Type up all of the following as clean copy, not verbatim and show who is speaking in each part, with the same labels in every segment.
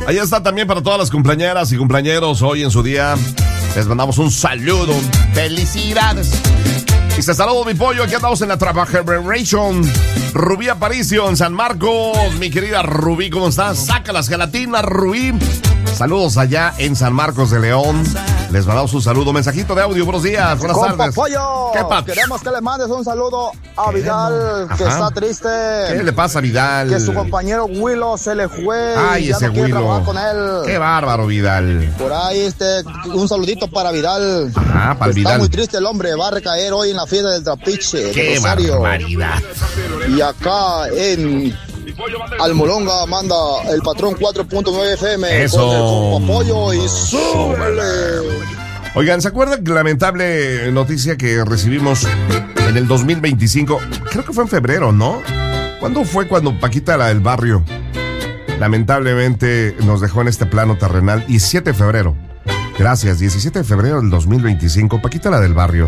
Speaker 1: Ahí está también para todas las cumpleañeras y cumpleañeros hoy en su día. Les mandamos un saludo. ¡Felicidades! Y se saludo mi pollo, aquí andamos en la Trabajeration. Rubí Aparicio en San Marcos. Mi querida Rubí, ¿cómo estás? Saca las gelatinas, Rubí. Saludos allá en San Marcos de León. Les mandamos un saludo, mensajito de audio, buenos días, buenas tardes.
Speaker 2: Pollo,
Speaker 1: ¿Qué pasa?
Speaker 2: queremos que le mandes un saludo a Vidal, que está triste.
Speaker 1: ¿Qué le pasa a Vidal?
Speaker 2: Que su compañero Willow se le fue.
Speaker 1: Ay,
Speaker 2: y ya
Speaker 1: ese
Speaker 2: no quiere
Speaker 1: Willow.
Speaker 2: trabajar con él.
Speaker 1: Qué bárbaro, Vidal.
Speaker 2: Por ahí, un saludito para Vidal.
Speaker 1: Ah, para el Vidal.
Speaker 2: Está muy triste el hombre, va a recaer hoy en la fiesta del Trapiche.
Speaker 1: Qué
Speaker 2: Rosario.
Speaker 1: barbaridad.
Speaker 2: Y acá en Almolonga manda el patrón 4.9 FM.
Speaker 1: Eso.
Speaker 2: Con el compa Pollo y súbele.
Speaker 1: Oigan, ¿se acuerdan que lamentable noticia que recibimos en el 2025? Creo que fue en febrero, ¿no? ¿Cuándo fue cuando Paquita, la del barrio, lamentablemente nos dejó en este plano terrenal? 17 de febrero. Gracias, 17 de febrero del 2025. Paquita, la del barrio,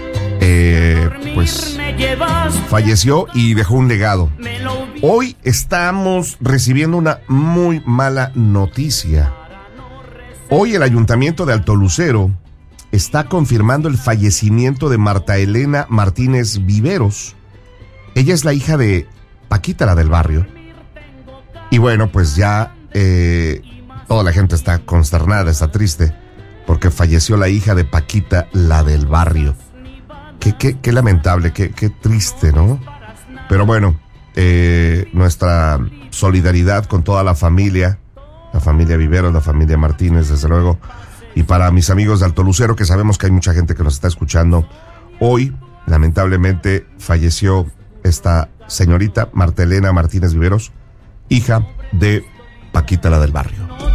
Speaker 1: pues falleció y dejó un legado. Hoy estamos recibiendo una muy mala noticia. Hoy el Ayuntamiento de Alto Lucero está confirmando el fallecimiento de Marta Elena Martínez Viveros. Ella es la hija de Paquita, la del barrio. Y bueno, pues ya toda la gente está consternada, está triste, porque falleció la hija de Paquita, la del barrio. Qué lamentable, qué triste, ¿no? Pero bueno, nuestra solidaridad con toda la familia Viveros, la familia Martínez, desde luego. Y para mis amigos de Alto Lucero, que sabemos que hay mucha gente que nos está escuchando, hoy, lamentablemente, falleció esta señorita Marta Elena Martínez Viveros, hija de Paquita, la del barrio.